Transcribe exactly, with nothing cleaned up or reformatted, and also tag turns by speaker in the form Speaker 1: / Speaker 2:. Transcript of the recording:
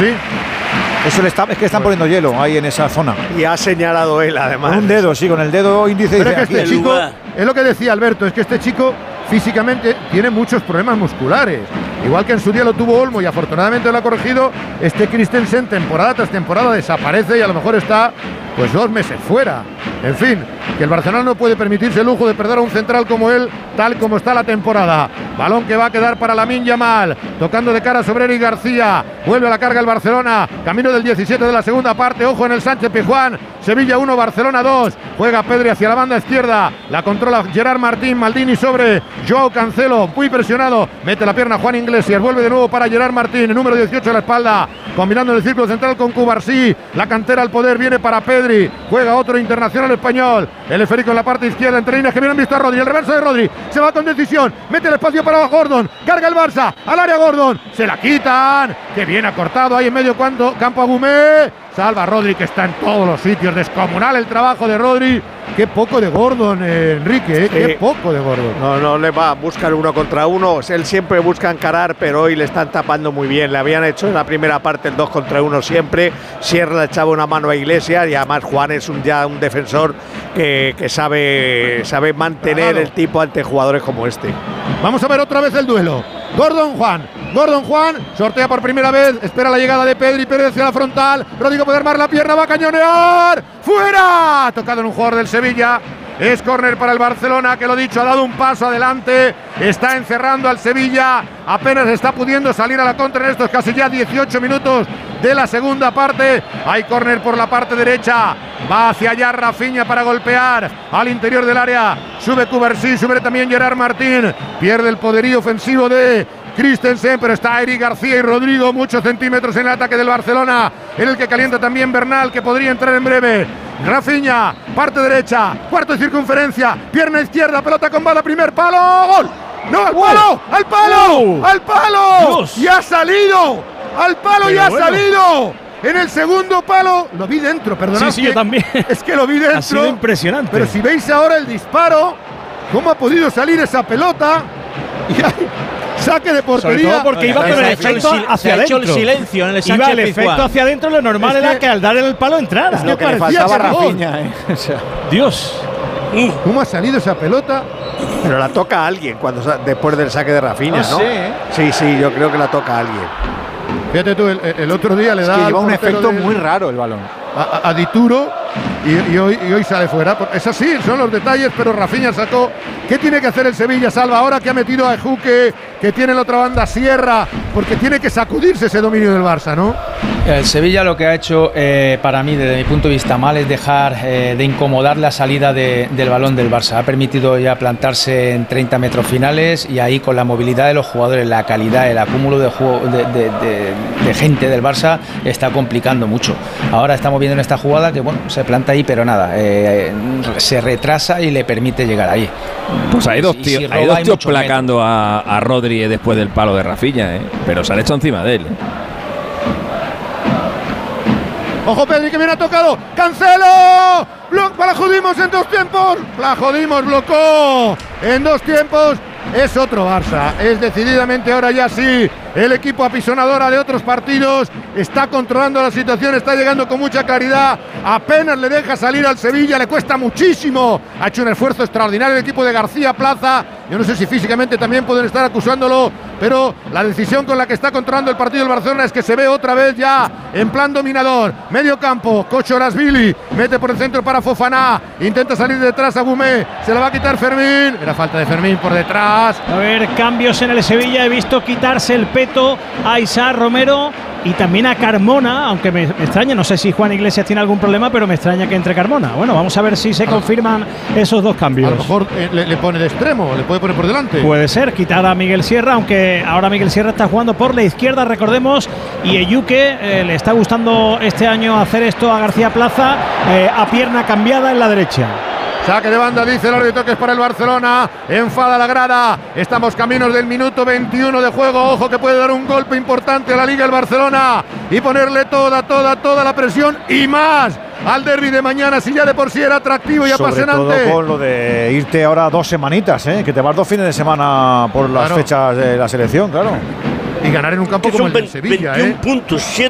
Speaker 1: Sí. Eso le está, es que están poniendo hielo ahí en esa zona.
Speaker 2: Y ha señalado él, además.
Speaker 1: Con un dedo, sí, con el dedo índice.
Speaker 3: Pero
Speaker 1: dice,
Speaker 3: es que este
Speaker 1: aquí,
Speaker 3: chico,
Speaker 1: lugar.
Speaker 3: es lo que decía Alberto, es que este chico físicamente tiene muchos problemas musculares. Igual que en su día lo tuvo Olmo y afortunadamente lo ha corregido, este Christensen temporada tras temporada desaparece y a lo mejor está pues dos meses fuera. En fin, que el Barcelona no puede permitirse el lujo de perder a un central como él, tal como está la temporada. Balón que va a quedar para Lamine Yamal, tocando de cara sobre Eric García. Vuelve a la carga el Barcelona, camino del diecisiete de la segunda parte. Ojo en el Sánchez Pizjuán. Sevilla uno, Barcelona dos. Juega Pedri hacia la banda izquierda, la controla Gerard Martín. Maldini sobre Joao Cancelo, muy presionado, mete la pierna Juan Iglesias, vuelve de nuevo para Gerard Martín, el número dieciocho a la espalda, combinando en el círculo central con Cubarsí. La cantera al poder viene para Pedri, juega otro internacional español. El esférico en la parte izquierda, entre líneas que bien han visto a Rodri, el reverso de Rodri, se va con decisión, mete el espacio para Gordon, carga el Barça, al área Gordon, se la quitan, que bien ha cortado ahí en medio cuanto, campo a Gumé, salva a Rodri, que está en todos los sitios, descomunal el trabajo de Rodri. Qué poco de Gordon, eh, Enrique, eh, qué
Speaker 2: sí.
Speaker 3: poco de Gordon.
Speaker 2: No, no le va a buscar uno contra uno, él siempre busca encarar, pero hoy le están tapando muy bien. Le habían hecho en la primera parte el dos contra uno siempre, Sierra le echaba una mano a Iglesias y además Juan es un, ya un defensor que, que sabe, sabe mantener claro. el tipo ante jugadores como este.
Speaker 3: Vamos a ver otra vez el duelo. Gordon Juan, Gordon Juan, sortea por primera vez, espera la llegada de Pedri, Pedri hacia la frontal, Rodrigo puede armar la pierna, va a cañonear, ¡fuera! Tocado en un jugador del Sevilla, es córner para el Barcelona, que lo dicho, ha dado un paso adelante, está encerrando al Sevilla, apenas está pudiendo salir a la contra en estos casi ya dieciocho minutos de la segunda parte. Hay córner por la parte derecha, va hacia allá Rafinha para golpear al interior del área, sube Cubarsí, sube también Gerard Martín, pierde el poderío ofensivo de Christensen, pero está Eric García y Rodrigo, muchos centímetros en el ataque del Barcelona, en el que calienta también Bernal, que podría entrar en breve. Rafinha, parte derecha, cuarto de circunferencia, pierna izquierda, pelota con bala, primer palo, ¡gol! ¡No, al palo! ¡Al palo! ¡Al palo! Dios. ¡Y ha salido! ¡Al palo y ha bueno. salido! En el segundo palo, lo vi dentro, perdonad.
Speaker 4: Sí, sí, yo también.
Speaker 3: Es que lo vi dentro.
Speaker 4: Ha sido impresionante.
Speaker 3: Pero si veis ahora el disparo, cómo ha podido salir esa pelota. Y hay saque de portería.
Speaker 4: Sobre todo porque iba con el efecto hacia adentro.
Speaker 5: el silencio en el
Speaker 4: Iba el efecto hacia adentro, lo normal es era que, que al dar el palo entrara.
Speaker 1: Es lo que, que le faltaba a Rafinha, ¿eh? O sea.
Speaker 4: Dios.
Speaker 3: ¿Cómo ha salido esa pelota?
Speaker 2: Pero la toca a alguien cuando después del saque de Rafinha, ¿no?
Speaker 1: Sí, ¿eh?
Speaker 2: sí, sí, yo creo que la toca a alguien.
Speaker 3: Fíjate tú, el, el otro día le
Speaker 1: es
Speaker 3: da.
Speaker 1: Que lleva un efecto
Speaker 3: de,
Speaker 1: muy raro el balón.
Speaker 3: A, a, a Dituro y, y, hoy, y hoy sale fuera. Es así, son los detalles, pero Rafinha sacó. ¿Qué tiene que hacer el Sevilla, Salva? Ahora que ha metido a Ejuque, que tiene en la otra banda Sierra, porque tiene que sacudirse ese dominio del Barça, ¿no?
Speaker 6: El Sevilla lo que ha hecho, eh, para mí, desde mi punto de vista mal, es dejar eh, de incomodar la salida de, del balón del Barça. Ha permitido ya plantarse en treinta metros finales y ahí con la movilidad de los jugadores, la calidad, el acúmulo de, juego, de, de, de, de gente del Barça está complicando mucho. Ahora estamos viendo en esta jugada que, bueno, se planta ahí, pero nada, eh, se retrasa y le permite llegar ahí.
Speaker 7: Pues hay dos tíos, si hay dos tíos placando a, a Rodri después del palo de Rafinha, ¿eh? Pero se han hecho encima de él. ¿eh?
Speaker 3: Ojo Pedri que viene ha tocado, Cancelo, Blo- la jodimos en dos tiempos, la jodimos, blocó en dos tiempos. Es otro Barça, es decididamente ahora ya sí el equipo apisonadora de otros partidos, está controlando la situación, está llegando con mucha claridad, apenas le deja salir al Sevilla, le cuesta muchísimo, ha hecho un esfuerzo extraordinario el equipo de García Plaza, yo no sé si físicamente también pueden estar acusándolo, pero la decisión con la que está controlando el partido del Barcelona es que se ve otra vez ya en plan dominador, medio campo, Kochorasvili, mete por el centro para Fofana, intenta salir detrás a Gumé, se la va a quitar Fermín, era falta de Fermín por detrás.
Speaker 4: A ver, cambios en el Sevilla, he visto quitarse el peto a Isaac Romero y también a Carmona, aunque me, me extraña, no sé si Juan Iglesias tiene algún problema, pero me extraña que entre Carmona. Bueno, vamos a ver si se confirman esos dos cambios.
Speaker 3: A lo mejor eh, le, le pone de extremo, le puede poner por delante.
Speaker 4: Puede ser, quitar a Miguel Sierra, aunque ahora Miguel Sierra está jugando por la izquierda, recordemos, y Ejuque eh, le está gustando este año hacer esto a García Plaza, eh, a pierna cambiada en la derecha.
Speaker 3: Saque de banda, dice el árbitro que es para el Barcelona. Enfada la grada. Estamos caminos del minuto veintiuno de juego. Ojo que puede dar un golpe importante a la Liga el Barcelona y ponerle toda, toda, toda la presión y más al derbi de mañana, si ya de por sí era atractivo y
Speaker 1: Sobre
Speaker 3: apasionante.
Speaker 1: Todo con lo de irte ahora dos semanitas, ¿eh? Que te vas dos fines de semana por las
Speaker 3: claro.
Speaker 1: fechas de la selección, claro.
Speaker 3: Y ganar en un campo
Speaker 5: que
Speaker 3: como el
Speaker 5: son
Speaker 3: de Sevilla,
Speaker 5: veintiún
Speaker 3: ¿eh?
Speaker 5: puntos,